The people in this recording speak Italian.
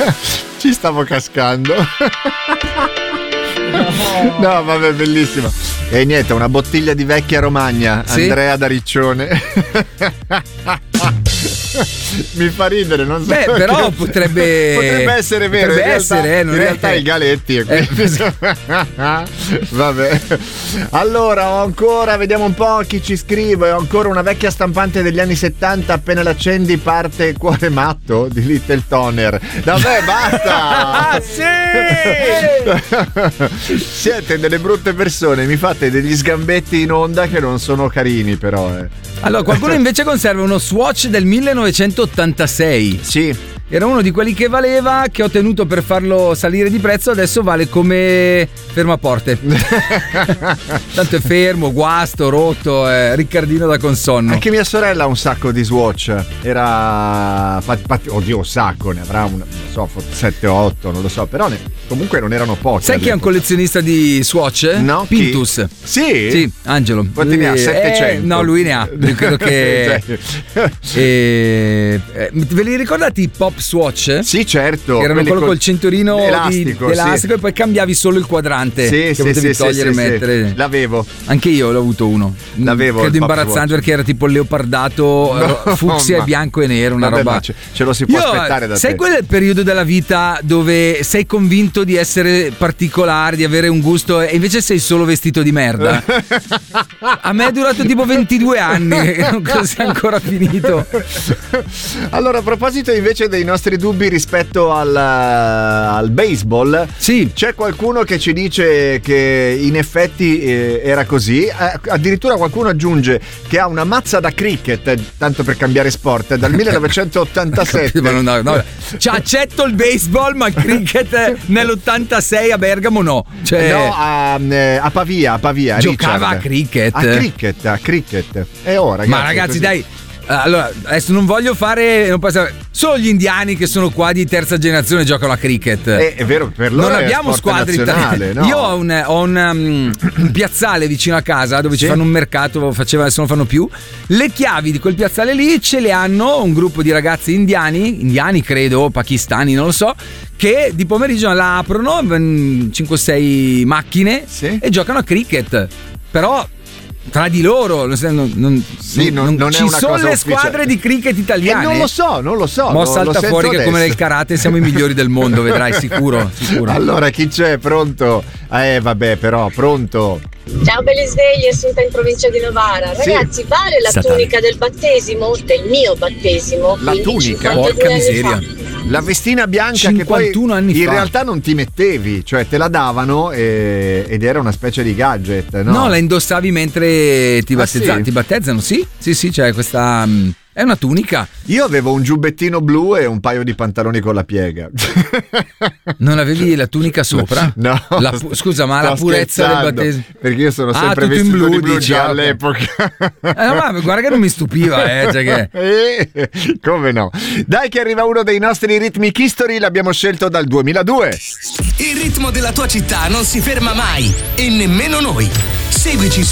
Ci stavo cascando. No, vabbè, bellissimo. E niente, una bottiglia di vecchia Romagna, sì? Andrea da Riccione. Mi fa ridere, non so. Beh, però potrebbe essere vero. In realtà il Galetti è qui. Vabbè. Allora, vediamo un po' chi ci scrive. Ho ancora una vecchia stampante degli anni 70. Appena l'accendi parte Cuore matto di Little Toner. Vabbè, basta. Sì! Siete delle brutte persone. Mi fate degli sgambetti in onda che non sono carini, però. Allora, qualcuno invece conserva uno Swatch del 1986. Sì. Era uno di quelli che valeva, che ho tenuto per farlo salire di prezzo, adesso vale come fermaporte. Tanto è fermo, guasto, rotto, Riccardino da consonno. Anche mia sorella ha un sacco di Swatch. Era oddio, un sacco, ne avrà non so, 7-8, non lo so, però comunque non erano pochi. Sai chi è un collezionista di Swatch? No, Pintus. Sì? Sì, Angelo. Quanti ne ha? 700? No, lui ne ha. Io credo che ve li ricordate i Pop Swatch? Sì, certo. Che erano quello col cinturino elastico, elastico, sì. E poi cambiavi solo il quadrante, sì, che potevi togliere e mettere. Sì. L'avevo. Anche io l'ho avuto uno. Credo imbarazzante perché era tipo leopardato, fucsia e bianco e nero, una roba. Ce lo si può aspettare da te. Sai quel periodo della vita dove sei convinto di essere particolare, di avere un gusto e invece sei solo vestito di merda? A me è durato tipo 22 anni, non sia ancora finito. Allora, a proposito invece dei nostri dubbi rispetto al baseball, sì, c'è qualcuno che ci dice che in effetti era così, addirittura qualcuno aggiunge che ha una mazza da cricket, tanto per cambiare sport, dal 1987. No. Cioè, accetto il baseball, ma il cricket nell'86 a Bergamo no. Cioè, no, a Pavia. Giocava Richard. A cricket. E ora, ma ragazzi, dai. Allora, adesso non voglio fare. Solo gli indiani che sono qua di terza generazione giocano a cricket. È vero, per loro non abbiamo squadre italiane. No? Io ho un piazzale vicino a casa dove ci fanno un mercato, adesso non fanno più. Le chiavi di quel piazzale lì ce le hanno un gruppo di ragazzi indiani credo, pakistani, non lo so, che di pomeriggio la aprono, 5-6 macchine e giocano a cricket. Però tra di loro non ci sono le squadre di cricket italiane. Non lo so. Mo salta fuori che come nel karate siamo i migliori del mondo, vedrai, sicuro. Allora, chi c'è? Pronto? Vabbè, però, pronto. Ciao belli svegli, Assunta in provincia di Novara. Ragazzi, vale la tunica del battesimo? Del mio battesimo? La tunica? Porca miseria. La vestina bianca che poi in realtà non ti mettevi, cioè te la davano ed era una specie di gadget, no? No, la indossavi mentre ti battezzano, sì, cioè questa è una tunica. Io avevo un giubbettino blu e un paio di pantaloni con la piega. Non avevi la tunica sopra? No. Scusa, ma la purezza del battesimo? Perché io sono sempre vestito in blu già all'epoca. Ma guarda che non mi stupiva, cioè che... come no? Dai che arriva uno dei nostri Rhythmic History, l'abbiamo scelto dal 2002. Il ritmo della tua città non si ferma mai e nemmeno noi. Seguici